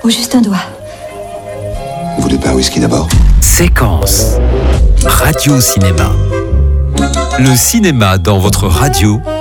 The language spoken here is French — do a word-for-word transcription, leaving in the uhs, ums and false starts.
Ou juste un doigt. Vous voulez pas un whisky d'abord ? Séquence Radio Cinéma. Le cinéma dans votre radio